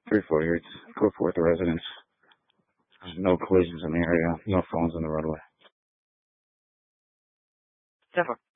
348. Go for the residence. There's no collisions in the area. No phones in the roadway. 10-4.